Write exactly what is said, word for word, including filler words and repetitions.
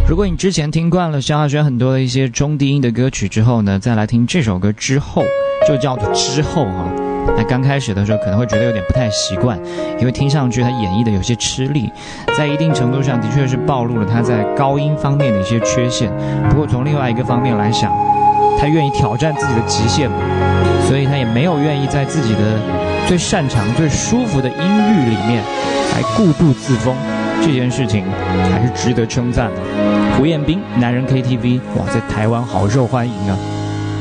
如果你之前听惯了萧亚轩很多的一些中低音的歌曲之后呢，再来听这首歌之后，就叫做之后哈、啊。那刚开始的时候可能会觉得有点不太习惯，因为听上去他演绎的有些吃力，在一定程度上的确是暴露了他在高音方面的一些缺陷。不过从另外一个方面来想，他愿意挑战自己的极限嘛，所以他也没有愿意在自己的最擅长、最舒服的音域里面来固步自封。这件事情还是值得称赞的。胡彦斌，男人 K T V， 哇，在台湾好受欢迎啊。